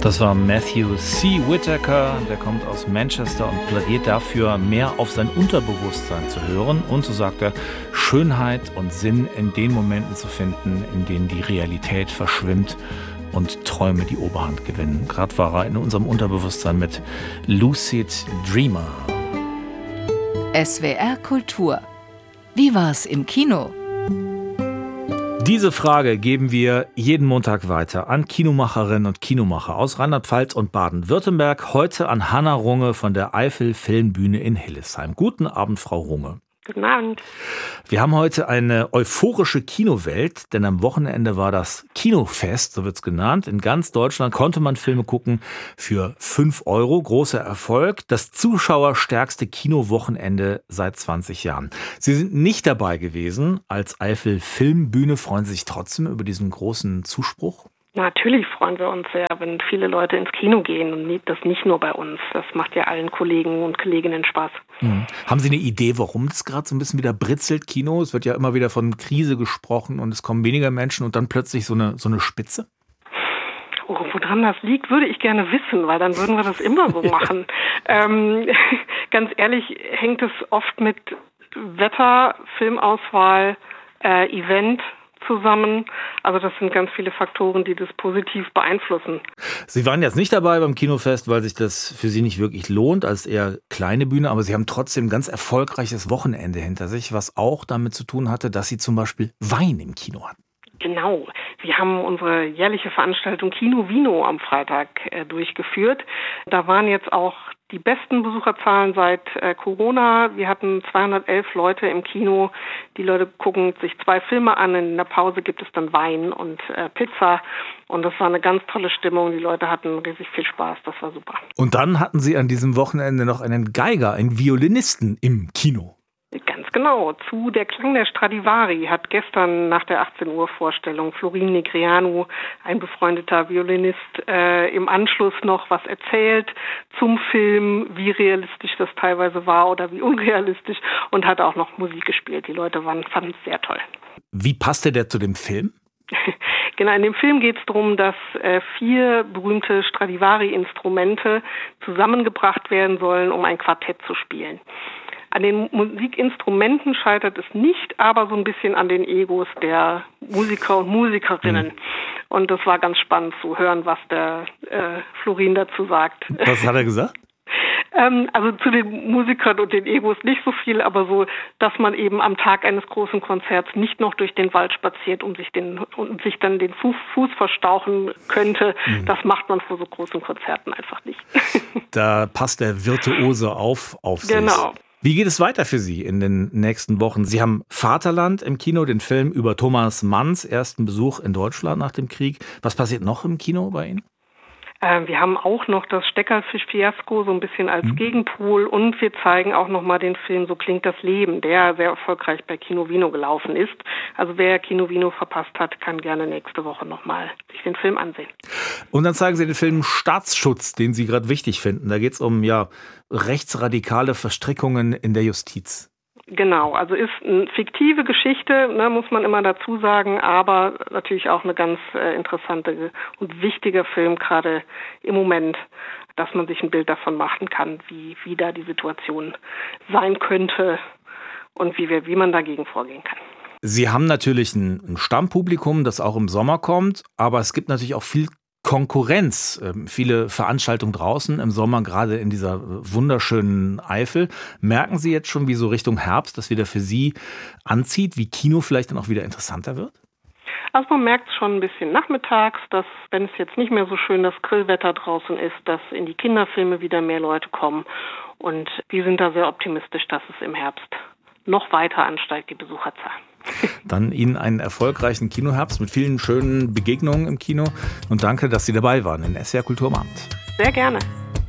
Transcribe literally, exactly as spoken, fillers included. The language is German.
Das war Matthew C. Whitaker, der kommt aus Manchester und plädiert dafür, mehr auf sein Unterbewusstsein zu hören und, so sagt er, Schönheit und Sinn in den Momenten zu finden, in denen die Realität verschwimmt und Träume die Oberhand gewinnen. Gerade war er in unserem Unterbewusstsein mit Lucid Dreamer. S W R Kultur. Wie war's im Kino? Diese Frage geben wir jeden Montag weiter an Kinomacherinnen und Kinomacher aus Rheinland-Pfalz und Baden-Württemberg. Heute an Hanna Runge von der Eifel Filmbühne in Hillesheim. Guten Abend, Frau Runge. Guten Abend. Wir haben heute eine euphorische Kinowelt, denn am Wochenende war das Kinofest, so wird's genannt. In ganz Deutschland konnte man Filme gucken für fünf Euro. Großer Erfolg. Das zuschauerstärkste Kinowochenende seit zwanzig Jahren. Sie sind nicht dabei gewesen. Als Eifel Filmbühne freuen Sie sich trotzdem über diesen großen Zuspruch? Natürlich freuen wir uns sehr, wenn viele Leute ins Kino gehen und das nicht nur bei uns. Das macht ja allen Kollegen und Kolleginnen Spaß. Mhm. Haben Sie eine Idee, warum das gerade so ein bisschen wieder britzelt, Kino? Es wird ja immer wieder von Krise gesprochen und es kommen weniger Menschen und dann plötzlich so eine, so eine Spitze? Oh, woran das liegt, würde ich gerne wissen, weil dann würden wir das immer so machen. ähm, ganz ehrlich, hängt es oft mit Wetter, Filmauswahl, äh, Event zusammen. Also das sind ganz viele Faktoren, die das positiv beeinflussen. Sie waren jetzt nicht dabei beim Kinofest, weil sich das für Sie nicht wirklich lohnt, als eher kleine Bühne, aber Sie haben trotzdem ein ganz erfolgreiches Wochenende hinter sich, was auch damit zu tun hatte, dass Sie zum Beispiel Wein im Kino hatten. Genau. Wir haben unsere jährliche Veranstaltung Kino Vino am Freitag äh, durchgeführt. Da waren jetzt auch die besten Besucherzahlen seit äh, Corona. Wir hatten zweihundertelf Leute im Kino. Die Leute gucken sich zwei Filme an. In der Pause gibt es dann Wein und äh, Pizza. Und das war eine ganz tolle Stimmung. Die Leute hatten riesig viel Spaß. Das war super. Und dann hatten Sie an diesem Wochenende noch einen Geiger, einen Violinisten im Kino. Ganz genau. Zu Der Klang der Stradivari hat gestern nach der achtzehn Uhr Vorstellung Florin Negreanu, ein befreundeter Violinist, äh, im Anschluss noch was erzählt zum Film, wie realistisch das teilweise war oder wie unrealistisch, und hat auch noch Musik gespielt. Die Leute waren, fanden es sehr toll. Wie passte der zu dem Film? Genau, in dem Film geht es darum, dass äh, vier berühmte Stradivari-Instrumente zusammengebracht werden sollen, um ein Quartett zu spielen. An den Musikinstrumenten scheitert es nicht, aber so ein bisschen an den Egos der Musiker und Musikerinnen. Mhm. Und das war ganz spannend zu hören, was der äh, Florin dazu sagt. Was hat er gesagt? ähm, also zu den Musikern und den Egos nicht so viel, aber so, dass man eben am Tag eines großen Konzerts nicht noch durch den Wald spaziert und sich den und sich dann den Fuß, Fuß verstauchen könnte. Mhm. Das macht man vor so großen Konzerten einfach nicht. Da passt der Virtuose auf auf sich. Genau. Wie geht es weiter für Sie in den nächsten Wochen? Sie haben Vaterland im Kino, den Film über Thomas Manns ersten Besuch in Deutschland nach dem Krieg. Was passiert noch im Kino bei Ihnen? Äh, wir haben auch noch das Steckerfisch-Fiasko so ein bisschen als mhm. Gegenpol, und wir zeigen auch noch mal den Film So klingt das Leben, der sehr erfolgreich bei Kino Vino gelaufen ist. Also wer Kino Vino verpasst hat, kann gerne nächste Woche noch mal sich den Film ansehen. Und dann zeigen Sie den Film Staatsschutz, den Sie gerade wichtig finden. Da geht es um ja rechtsradikale Verstrickungen in der Justiz. Genau, also ist eine fiktive Geschichte, ne, muss man immer dazu sagen, aber natürlich auch eine ganz äh, interessante und wichtiger Film, gerade im Moment, dass man sich ein Bild davon machen kann, wie, wie da die Situation sein könnte und wie, wir, wie man dagegen vorgehen kann. Sie haben natürlich ein, ein Stammpublikum, das auch im Sommer kommt, aber es gibt natürlich auch viel Konkurrenz, viele Veranstaltungen draußen im Sommer, gerade in dieser wunderschönen Eifel. Merken Sie jetzt schon, wie so Richtung Herbst das wieder für Sie anzieht, wie Kino vielleicht dann auch wieder interessanter wird? Also man merkt es schon ein bisschen nachmittags, dass, wenn es jetzt nicht mehr so schön das Grillwetter draußen ist, dass in die Kinderfilme wieder mehr Leute kommen. Und wir sind da sehr optimistisch, dass es im Herbst noch weiter ansteigt, die Besucherzahl. Dann Ihnen einen erfolgreichen Kinoherbst mit vielen schönen Begegnungen im Kino und danke, dass Sie dabei waren in S W R Kultur am Abend. Sehr gerne.